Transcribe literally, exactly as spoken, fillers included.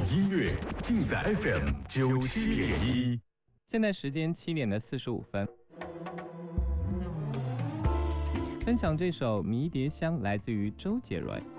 音乐尽在 F M 九七点一。 现在时间七点的四十五分。分享这首《迷迭香》，来自于周杰伦。